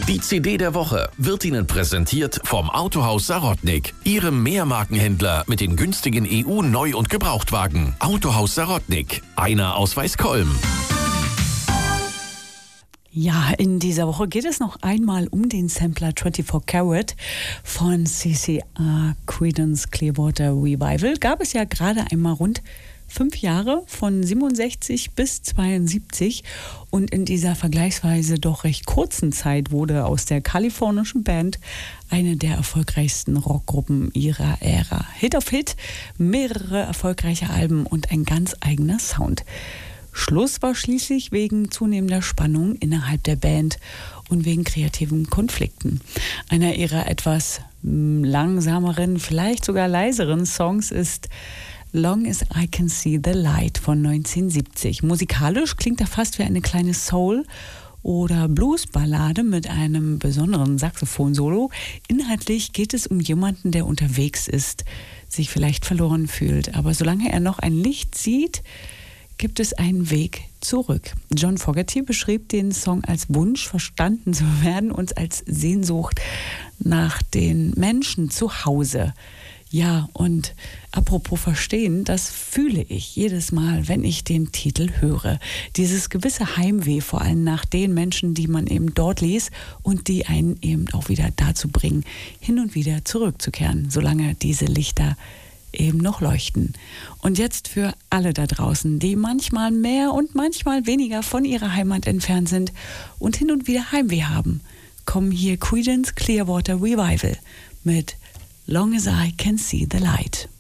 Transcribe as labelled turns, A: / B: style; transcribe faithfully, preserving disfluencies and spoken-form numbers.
A: Die C D der Woche wird Ihnen präsentiert vom Autohaus Sarotnik, Ihrem Mehrmarkenhändler mit den günstigen E U-Neu- und Gebrauchtwagen. Autohaus Sarotnik, einer aus Weißkolm.
B: Ja, in dieser Woche geht es noch einmal um den Sampler vierundzwanzig Karat von C C R Creedence Clearwater Revival. Gab es ja gerade einmal rund fünf Jahre, von siebenundsechzig bis zweiundsiebzig. Und in dieser vergleichsweise doch recht kurzen Zeit wurde aus der kalifornischen Band eine der erfolgreichsten Rockgruppen ihrer Ära. Hit auf Hit, mehrere erfolgreiche Alben und ein ganz eigener Sound. Schluss war schließlich wegen zunehmender Spannung innerhalb der Band und wegen kreativen Konflikten. Einer ihrer etwas langsameren, vielleicht sogar leiseren Songs ist Long as I Can See the Light von neunzehnhundertsiebzig. Musikalisch klingt er fast wie eine kleine Soul- oder Bluesballade mit einem besonderen Saxophon-Solo. Inhaltlich geht es um jemanden, der unterwegs ist, sich vielleicht verloren fühlt. Aber solange er noch ein Licht sieht, gibt es einen Weg zurück. John Fogerty beschrieb den Song als Wunsch, verstanden zu werden und als Sehnsucht nach den Menschen zu Hause. Ja, und apropos verstehen, das fühle ich jedes Mal, wenn ich den Titel höre. Dieses gewisse Heimweh, vor allem nach den Menschen, die man eben dort ließ und die einen eben auch wieder dazu bringen, hin und wieder zurückzukehren, solange diese Lichter eben noch leuchten. Und jetzt für alle da draußen, die manchmal mehr und manchmal weniger von ihrer Heimat entfernt sind und hin und wieder Heimweh haben, kommen hier Creedence Clearwater Revival mit Long as I Can See the Light.